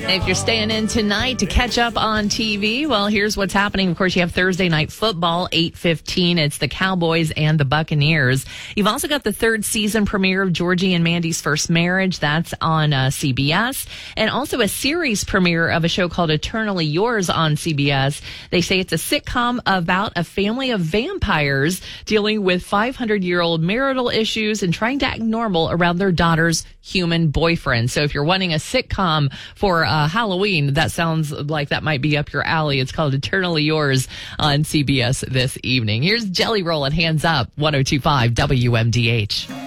If you're staying in tonight to catch up on TV, well, here's what's happening. Of course, you have Thursday Night Football, 8:15. It's the Cowboys and the Buccaneers. You've also got the third season premiere of Georgie and Mandy's First Marriage. That's on CBS. And also a series premiere of a show called Eternally Yours on CBS. They say it's a sitcom about a family of vampires dealing with 500-year-old marital issues and trying to act normal around their daughter's human boyfriend. So if you're wanting a sitcom for Halloween, that sounds like that might be up your alley. It's called Eternally Yours on CBS this evening. Here's Jelly Roll and Hands Up, 102.5 WMDH.